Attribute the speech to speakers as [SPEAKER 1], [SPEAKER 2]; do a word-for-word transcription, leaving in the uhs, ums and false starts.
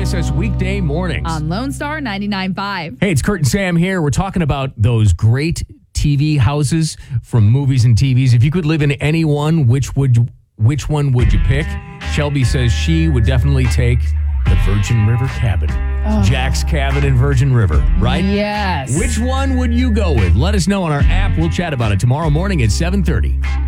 [SPEAKER 1] miss us weekday mornings.
[SPEAKER 2] On Lone Star ninety-nine point five.
[SPEAKER 1] Hey, it's Kurt and Sam here. We're talking about those great T V houses from movies and T Vs. If you could live in any one, which would you, which one would you pick? Shelby says she would definitely take the Virgin River cabin. Oh. Jack's cabin in Virgin River, right?
[SPEAKER 2] Yes.
[SPEAKER 1] Which one would you go with? Let us know on our app. We'll chat about it tomorrow morning at seven thirty.